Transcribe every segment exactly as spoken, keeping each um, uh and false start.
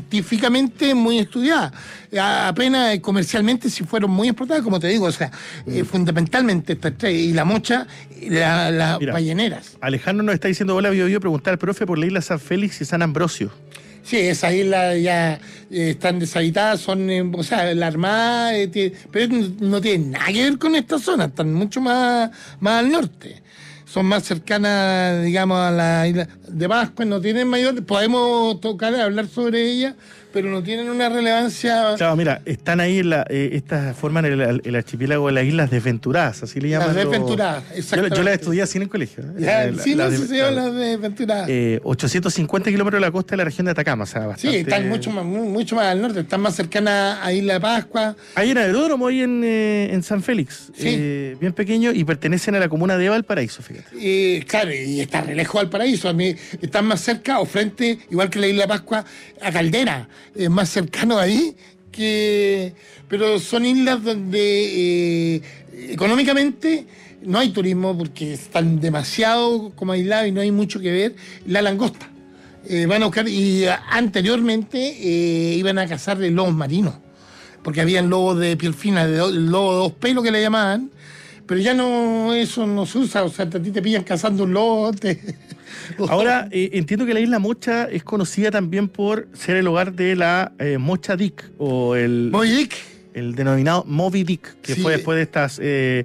científicamente muy estudiadas. Apenas comercialmente sí fueron muy explotadas, como te digo, o sea, mm. eh, fundamentalmente estas tres, y la mocha, las la balleneras. Alejandro nos está diciendo, hola, Bio Bio, preguntar al profe por la isla San Félix y San Ambrosio. Sí, esas islas ya eh, están deshabitadas, son, eh, o sea, la Armada, eh, tiene, pero no tienen nada que ver con esta zona, están mucho más, más al norte. Son más cercanas, digamos, a la isla de Pascua, no tienen mayor, podemos tocar, hablar sobre ellas, pero no tienen una relevancia. Claro, mira, están ahí, en la, eh, estas forman el, el archipiélago de las Islas Desventuradas, así le llaman. Las Desventuradas, los... exactamente. Yo, yo las estudié así en el colegio. ¿eh? Ya, eh, sí, la, no, la, sí se llaman las Desventuradas. Eh, ochocientos cincuenta kilómetros de la costa de la región de Atacama, o sea, bastante... Sí, están mucho más, mucho más al norte, están más cercanas a Isla de Pascua. Hay un aeródromo ahí en, eh, en San Félix, sí. eh, bien pequeño, y pertenecen a la comuna de Valparaíso, fíjate. Eh, claro, y está re lejos de Valparaíso, a mí están más cerca o frente, igual que la Isla de Pascua, a Caldera, es eh, más cercano ahí, que pero son islas donde eh, económicamente no hay turismo porque están demasiado como aislados y no hay mucho que ver. La langosta, eh, van a buscar, y anteriormente eh, iban a cazar de lobos marinos, porque habían lobos de piel fina, de do, lobo de dos pelos que le llamaban, pero ya no, eso no se usa, o sea, a ti te pillan cazando un lobo, te... Ahora, eh, entiendo que la isla Mocha es conocida también por ser el hogar de la eh, Mocha Dick, o el... Moby Dick. El denominado Moby Dick, que sí. fue después de estas... Eh,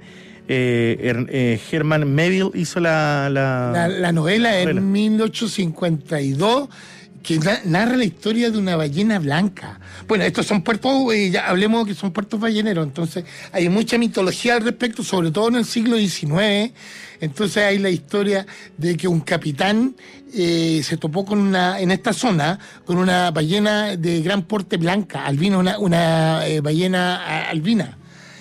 eh, eh, Herman Melville hizo la... La, la, la novela, novela en mil ochocientos cincuenta y dos, que narra la historia de una ballena blanca. Bueno, estos son puertos, eh, ya hablemos que son puertos balleneros, entonces hay mucha mitología al respecto, sobre todo en el siglo diecinueve. Entonces hay la historia de que un capitán eh, se topó con una, en esta zona, con una ballena de gran porte blanca, albina, una, una eh, ballena albina.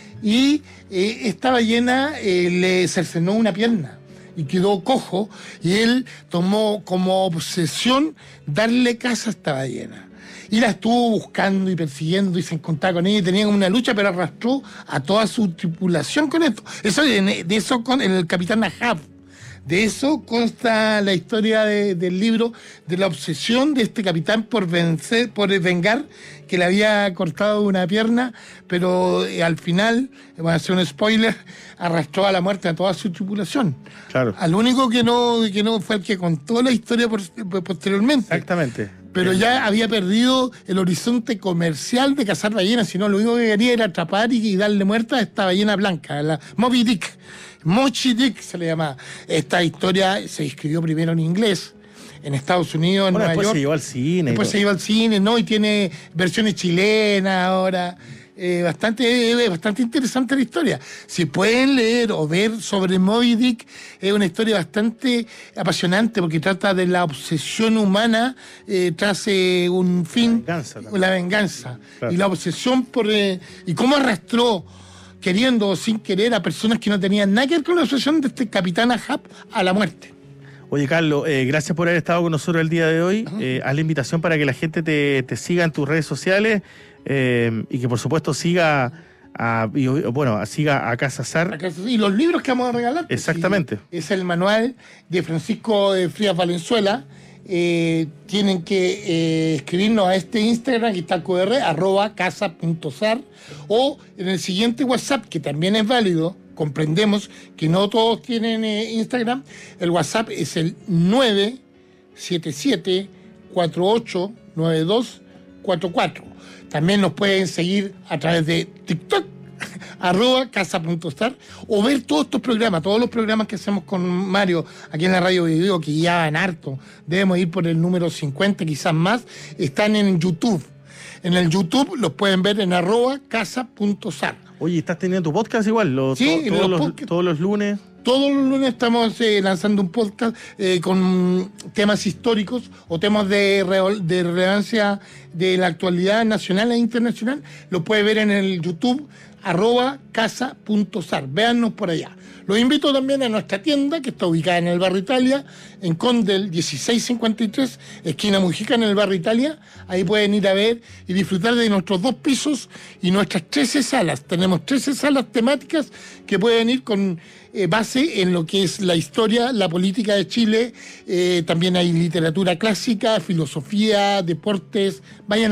Y eh, esta ballena eh, le cercenó una pierna y quedó cojo, y él tomó como obsesión darle caza a esta ballena. Y la estuvo buscando y persiguiendo y se encontraba con ella y tenía como una lucha, pero arrastró a toda su tripulación con esto. Eso, de eso con el capitán Ahab. De eso consta la historia de, del libro, de la obsesión de este capitán por vencer, por vengar que le había cortado una pierna, pero eh, al final, voy a hacer un spoiler, arrastró a la muerte a toda su tripulación. Claro. Al único que no, que no fue el que contó la historia por, posteriormente. Exactamente. Pero ya había perdido el horizonte comercial de cazar ballenas, sino lo único que quería era atrapar y, y darle muerte a esta ballena blanca, la Moby Dick. Mochi Dick se le llama. Esta historia se escribió primero en inglés, en Estados Unidos, en bueno, Nueva después York. se llevó al cine. Después se llevó al cine, ¿no? Y tiene versiones chilenas ahora. Eh, bastante, eh, bastante interesante la historia. Si pueden leer o ver sobre Moby Dick, es una historia bastante apasionante porque trata de la obsesión humana eh, tras eh, un fin, la venganza, la venganza. Claro. Y la obsesión por eh, y cómo arrastró, queriendo o sin querer, a personas que no tenían nada que ver con la obsesión de este capitán Ahab a la muerte. Oye, Carlos, eh, gracias por haber estado con nosotros el día de hoy. Eh, haz la invitación para que la gente te, te siga en tus redes sociales eh, y que, por supuesto, siga a, y, bueno, siga a Casa Sar. Y los libros que vamos a regalar. Exactamente. Sí, es el manual de Francisco de Frías Valenzuela. Eh, tienen que eh, escribirnos a este Instagram que está el Q R, arroba casa.sar, o en el siguiente WhatsApp, que también es válido. Comprendemos que no todos tienen eh, Instagram. El WhatsApp es el nueve siete siete, cuatro ocho nueve dos cuatro cuatro. También nos pueden seguir a través de TikTok, arroba casa.star, o ver todos estos programas, todos los programas que hacemos con Mario aquí en la Radio Video, que ya van harto, debemos ir por el número cincuenta, quizás más, están en YouTube. En el YouTube los pueden ver en arroba casa.sar. Oye, ¿estás teniendo tu podcast igual? Los, sí, to, todos, los los, todos los lunes. Todos los lunes estamos eh, lanzando un podcast eh, con temas históricos o temas de, re- de relevancia de la actualidad nacional e internacional. Lo puede ver en el YouTube, arroba casa.sar. Véannos por allá. Los invito también a nuestra tienda, que está ubicada en el barrio Italia, en Condel dieciséis cincuenta y tres, esquina Mujica, en el barrio Italia. Ahí pueden ir a ver y disfrutar de nuestros dos pisos y nuestras trece salas. Tenemos trece salas temáticas que pueden ir con eh, base en lo que es la historia, la política de Chile. Eh, también hay literatura clásica, filosofía, deportes. Vayan